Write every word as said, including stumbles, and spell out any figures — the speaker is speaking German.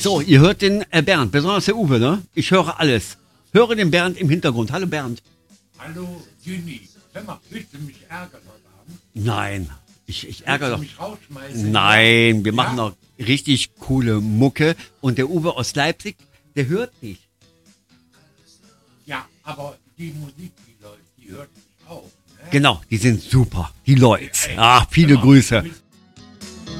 So, ihr hört den äh, Bernd, besonders der Uwe, ne? Ich höre alles. Höre den Bernd im Hintergrund. Hallo Bernd. Hallo Jimmy. Hör mal, willst du mich ärgern heute Abend? Nein, ich, ich ärgere doch. Willst du mich rausschmeißen? Nein, wir Ja? machen noch richtig coole Mucke. Und der Uwe aus Leipzig, der hört dich. Ja, aber die Musik, die läuft, die hört mich auch. Ne? Genau, die sind super. Die Leute. Ey, Ach, viele hör mal, Grüße. mit-